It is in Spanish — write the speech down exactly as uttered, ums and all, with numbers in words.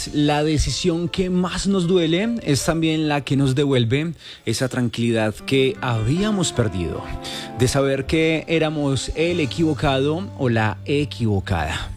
La decisión que más nos duele es también la que nos devuelve esa tranquilidad que habíamos perdido, de saber que éramos el equivocado o la equivocada.